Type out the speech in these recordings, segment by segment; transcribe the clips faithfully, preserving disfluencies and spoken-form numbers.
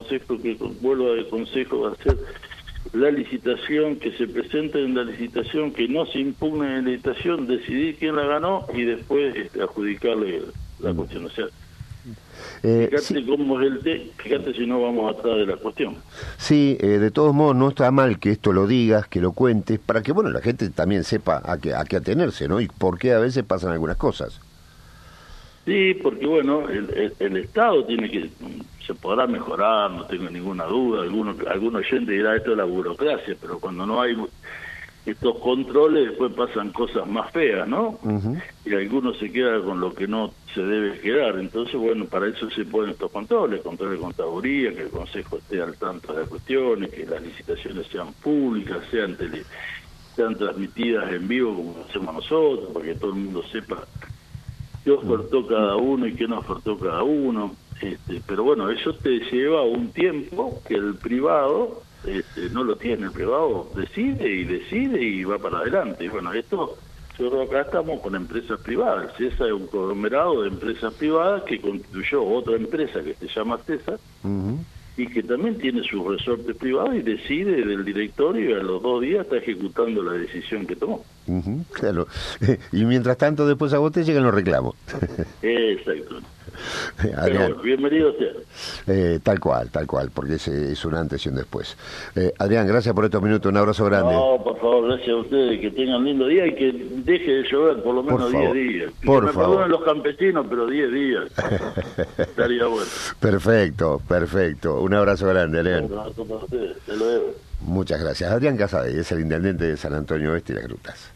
aconsejo, que vuelvo al consejo, va a ser la licitación, que se presente en la licitación, que no se impugne en la licitación, decidir quién la ganó y después este, adjudicarle la mm. cuestión. O sea, Eh, fíjate sí. cómo es el té, fíjate si no vamos atrás de la cuestión. Sí, eh, de todos modos no está mal que esto lo digas, que lo cuentes, para que bueno la gente también sepa a qué, a qué atenerse, ¿no? Y por qué a veces pasan algunas cosas. Sí, porque bueno, el, el, el Estado tiene que, se podrá mejorar, no tengo ninguna duda, algunos algún oyente dirá esto es la burocracia, pero cuando no hay estos controles después pasan cosas más feas, ¿no? Uh-huh. Y algunos se queda con lo que no se debe quedar, entonces bueno, para eso se ponen estos controles, controles de contaduría, que el Consejo esté al tanto de las cuestiones, que las licitaciones sean públicas, sean tele, sean transmitidas en vivo como lo hacemos nosotros, para que todo el mundo sepa qué ofertó cada uno y qué no ofertó cada uno, este, pero bueno, eso te lleva un tiempo que el privado este, no lo tiene, el privado decide y decide y va para adelante. Y bueno, esto, nosotros acá estamos con empresas privadas, CESA es un conglomerado de empresas privadas que constituyó otra empresa que se llama CESA, uh-huh. y que también tiene sus resortes privados y decide del directorio y a los dos días está ejecutando la decisión que tomó. Uh-huh, claro. Y mientras tanto después a vos te llegan los reclamos. Exacto. Adrián, bueno, bienvenido usted. Eh, tal cual, tal cual, porque es, es un antes y un después. Eh, Adrián, gracias por estos minutos, un abrazo grande. No, por favor, gracias a ustedes, que tengan un lindo día y que deje de llover por lo menos diez días. Que por me favor. perdonen los campesinos, pero diez días. Estaría bueno. Perfecto, perfecto. Un abrazo grande, Adrián. Un abrazo para ustedes, te lo debo. Muchas gracias. Adrián Casadei es el intendente de San Antonio Oeste y Las Grutas.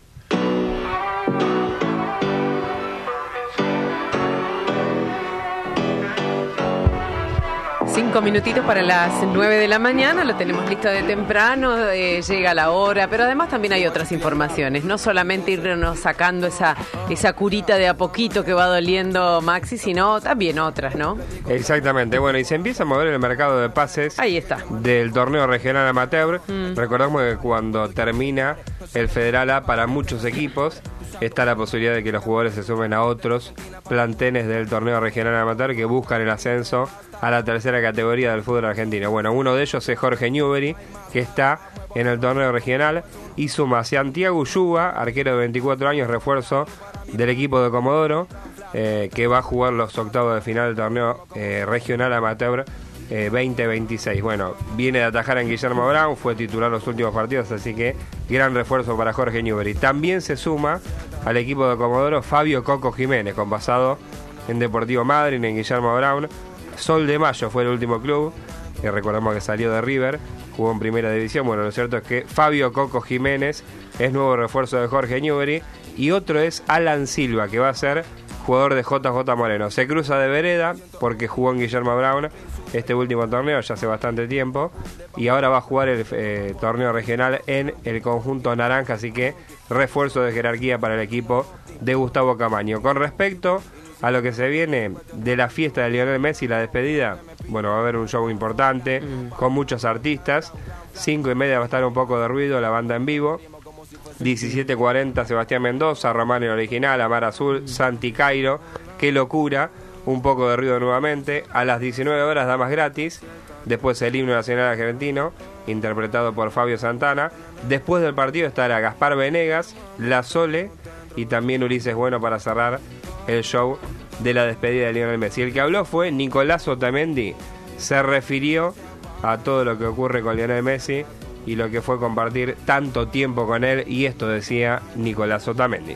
Cinco minutitos para las nueve de la mañana, lo tenemos listo de temprano, eh, llega la hora, pero además también hay otras informaciones, no solamente irnos sacando esa, esa curita de a poquito que va doliendo Maxi, sino también otras, ¿no? Exactamente, bueno, y se empieza a mover el mercado de pases. Ahí está. Del torneo regional amateur. Mm. Recordamos que cuando termina el Federal A para muchos equipos, está la posibilidad de que los jugadores se sumen a otros planteles del torneo regional amateur que buscan el ascenso a la tercera categoría del fútbol argentino. Bueno, uno de ellos es Jorge Newbery, que está en el torneo regional, y suma a Santiago Ulluga, arquero de veinticuatro años, refuerzo del equipo de Comodoro, eh, que va a jugar los octavos de final del torneo eh, regional amateur eh, veinte veintiséis. Bueno, viene de atajar en Guillermo Brown, fue titular los últimos partidos, así que gran refuerzo para Jorge Newbery. También se suma al equipo de Comodoro Fabio Coco Jiménez, con pasado en Deportivo Madryn, en Guillermo Brown. Sol de Mayo fue el último club, que recordamos que salió de River, jugó en primera división. Bueno, lo cierto es que Fabio Coco Jiménez es nuevo refuerzo de Jorge Newbery, y otro es Alan Silva, que va a ser jugador de J J Moreno. Se cruza de vereda porque jugó en Guillermo Brown este último torneo ya hace bastante tiempo, y ahora va a jugar el eh, torneo regional en el conjunto naranja, así que refuerzo de jerarquía para el equipo de Gustavo Camaño. Con respecto a lo que se viene de la fiesta de Lionel Messi, la despedida, bueno, va a haber un show importante mm. con muchos artistas. Cinco y media va a estar un poco de ruido, la banda en vivo. diecisiete cuarenta Sebastián Mendoza, Román el Original, Amar Azul, Santi Cairo, Qué Locura, un poco de ruido nuevamente. A las diecinueve horas Damas Gratis, después el himno nacional argentino, interpretado por Fabio Santana. Después del partido estará Gaspar Venegas, La Sole y también Ulises Bueno para cerrar el show de la despedida de Lionel Messi. El que habló fue Nicolás Otamendi, se refirió a todo lo que ocurre con Lionel Messi y lo que fue compartir tanto tiempo con él, y esto decía Nicolás Otamendi.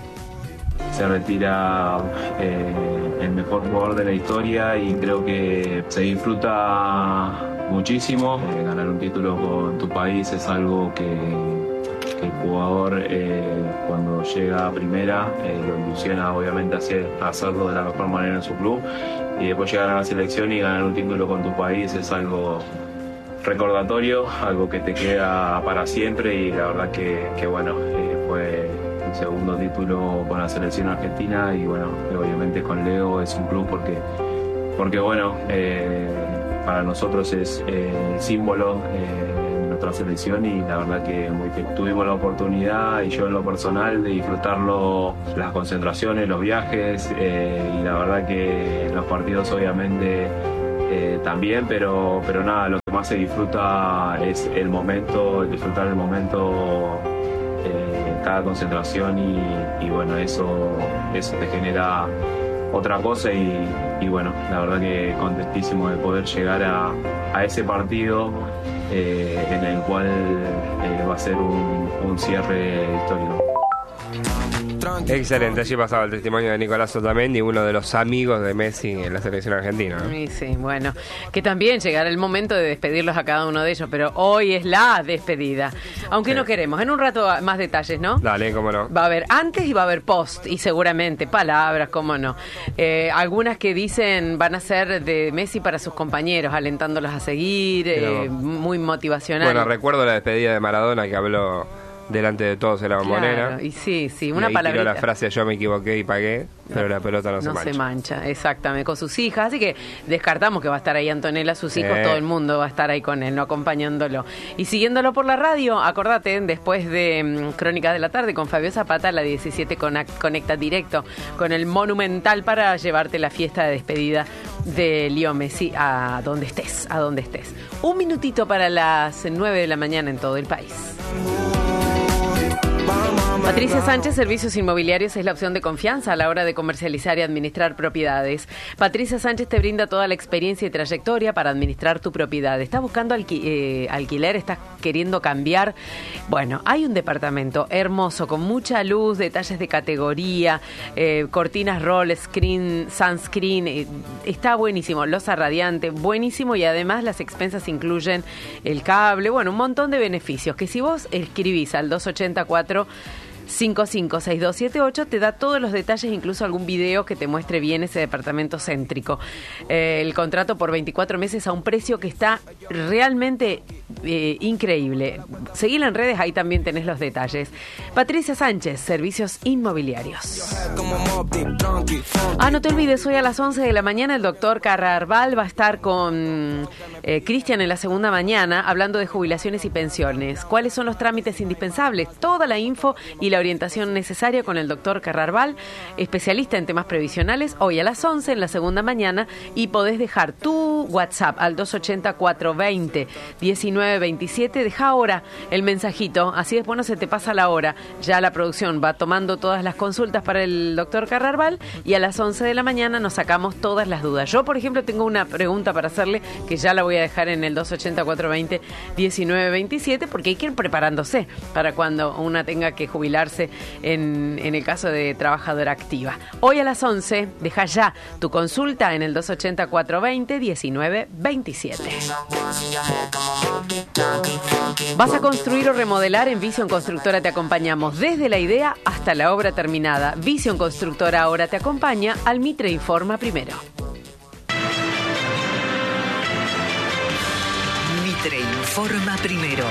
Se retira eh, el mejor jugador de la historia y creo que se disfruta muchísimo. Eh, ganar un título con tu país es algo que, que el jugador eh, cuando llega a primera eh, lo ilusiona obviamente hacer, hacerlo de la mejor manera en su club, y después llegar a la selección y ganar un título con tu país es algo recordatorio, algo que te queda para siempre, y la verdad que, que bueno, eh, fue mi segundo título con la selección argentina, y bueno, obviamente con Leo es un club porque, porque bueno, eh, para nosotros es eh, el símbolo eh, de nuestra selección, y la verdad que muy bien. Tuvimos la oportunidad, y yo en lo personal, de disfrutarlo, las concentraciones, los viajes, eh, y la verdad que los partidos obviamente eh, también, pero, pero nada, lo que más se disfruta es el momento, el disfrutar el momento, eh, cada concentración y, y bueno, eso, eso te genera otra cosa y, y bueno, la verdad que contentísimo de poder llegar a, a ese partido eh, en el cual eh, va a ser un, un cierre histórico. Excelente, allí pasaba el testimonio de Nicolás Otamendi, uno de los amigos de Messi en la selección argentina, ¿no? Sí, sí, bueno, que también llegará el momento de despedirlos a cada uno de ellos, pero hoy es la despedida, aunque sí. No queremos, en un rato más detalles, ¿no? Dale, cómo no. Va a haber antes y va a haber post, y seguramente palabras, cómo no. Eh, algunas que dicen van a ser de Messi para sus compañeros, alentándolos a seguir, eh, muy motivacional. Bueno, recuerdo la despedida de Maradona que habló delante de todos en la Bombonera. Claro, y sí, sí, una y palabra. Tiró la frase: yo me equivoqué y pagué, pero la pelota no, no se mancha. No se mancha, exactamente, con sus hijas. Así que descartamos que va a estar ahí Antonella, sus hijos, eh. todo el mundo va a estar ahí con él, no acompañándolo. Y siguiéndolo por la radio, acordate, después de um, Crónicas de la Tarde con Fabio Zapata, la diecisiete conecta directo con el Monumental para llevarte la fiesta de despedida de Leo Messi a donde estés, a donde estés. Un minutito para las nueve de la mañana en todo el país. Patricia Sánchez, Servicios Inmobiliarios, es la opción de confianza a la hora de comercializar y administrar propiedades. Patricia Sánchez te brinda toda la experiencia y trayectoria para administrar tu propiedad. ¿Estás buscando alqui- eh, alquiler? ¿Estás queriendo cambiar? Bueno, hay un departamento hermoso, con mucha luz, detalles de categoría, eh, cortinas roll, screen, sunscreen. Eh, está buenísimo, losa radiante, buenísimo, y además las expensas incluyen el cable, bueno, un montón de beneficios que si vos escribís al dos ocho cuatro cinco cinco seis dos siete ocho te da todos los detalles, incluso algún video que te muestre bien ese departamento céntrico. Eh, el contrato por veinticuatro meses a un precio que está realmente eh, increíble. Seguila en redes, ahí también tenés los detalles. Patricia Sánchez, Servicios Inmobiliarios. Ah, no te olvides, hoy a las once de la mañana el doctor Carrarbal va a estar con eh, Cristian en la segunda mañana hablando de jubilaciones y pensiones. ¿Cuáles son los trámites indispensables? Toda la info y la orientación necesaria con el doctor Carrarbal, especialista en temas previsionales, hoy a las once en la segunda mañana, y podés dejar tu WhatsApp al dos ocho cero cuatro dos cero uno nueve dos siete. Deja ahora el mensajito, así después no se te pasa la hora. Ya la producción va tomando todas las consultas para el doctor Carrarbal y a las once de la mañana nos sacamos todas las dudas. Yo, por ejemplo, tengo una pregunta para hacerle que ya la voy a dejar en el dos ocho cero cuatro dos cero uno nueve dos siete, porque hay que ir preparándose para cuando una tenga que jubilarse en, en el caso de trabajadora activa. Hoy a las once, deja ya tu consulta en el dos ocho cero cuatro dos cero uno nueve dos siete. ¿Vas a construir o remodelar? En Vision Constructora te acompañamos desde la idea hasta la obra terminada. Vision Constructora ahora te acompaña al Mitre Informa primero. Mitre Informa primero.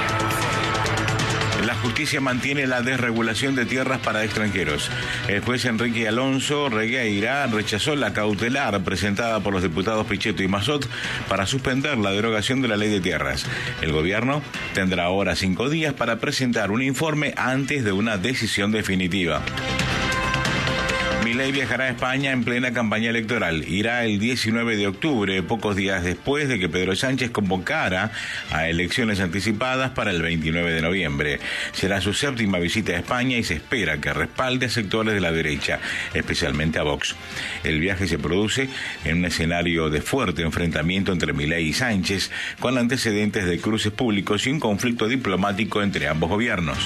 La justicia mantiene la desregulación de tierras para extranjeros. El juez Enrique Alonso Regueira rechazó la cautelar presentada por los diputados Pichetto y Massot para suspender la derogación de la ley de tierras. El gobierno tendrá ahora cinco días para presentar un informe antes de una decisión definitiva. Milei viajará a España en plena campaña electoral. Irá el diecinueve de octubre, pocos días después de que Pedro Sánchez convocara a elecciones anticipadas para el veintinueve de noviembre. Será su séptima visita a España y se espera que respalde a sectores de la derecha, especialmente a Vox. El viaje se produce en un escenario de fuerte enfrentamiento entre Milei y Sánchez, con antecedentes de cruces públicos y un conflicto diplomático entre ambos gobiernos.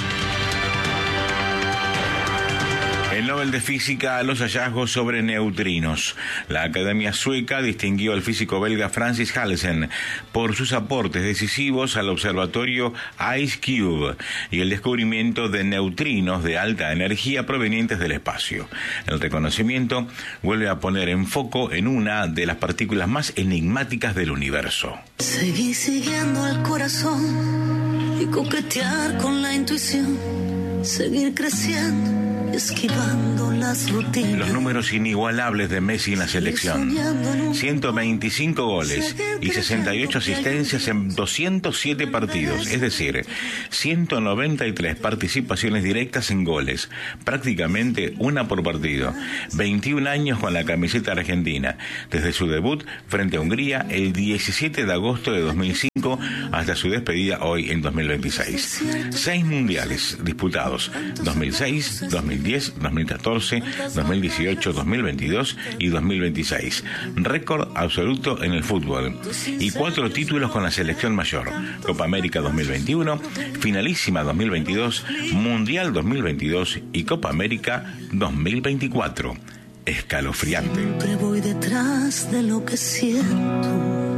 El Nobel de Física a los hallazgos sobre neutrinos. La Academia Sueca distinguió al físico belga Francis Halsen por sus aportes decisivos al observatorio IceCube y el descubrimiento de neutrinos de alta energía provenientes del espacio. El reconocimiento vuelve a poner en foco en una de las partículas más enigmáticas del universo. Seguir siguiendo al corazón y coquetear con la intuición, seguir creciendo esquivando las rutinas. Los números inigualables de Messi en la selección: ciento veinticinco goles y sesenta y ocho asistencias en doscientos siete partidos, es decir, ciento noventa y tres participaciones directas en goles, prácticamente una por partido. veintiún años con la camiseta argentina, desde su debut frente a Hungría el diecisiete de agosto de dos mil cinco hasta su despedida hoy en dos mil veintiséis. Seis mundiales disputados: dos mil seis, dos mil diez, dos mil catorce, dos mil dieciocho, dos mil veintidós y dos mil veintiséis. Récord absoluto en el fútbol. Y cuatro títulos con la selección mayor: Copa América dos mil veintiuno, Finalísima dos mil veintidós, Mundial dos mil veintidós y Copa América dos mil veinticuatro. Escalofriante. Siempre voy detrás de lo que siento.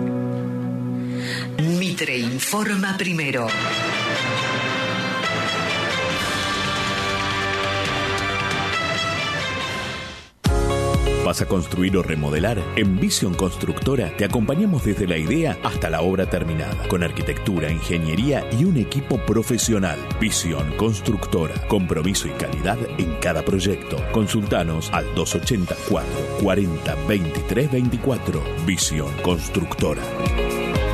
Mitre informa primero. ¿Vas a construir o remodelar? En Vision Constructora te acompañamos desde la idea hasta la obra terminada, con arquitectura, ingeniería y un equipo profesional. Vision Constructora, compromiso y calidad en cada proyecto. Consultanos al dos ochenta y cuatro, cuarenta, veintitrés veinticuatro. Vision Constructora.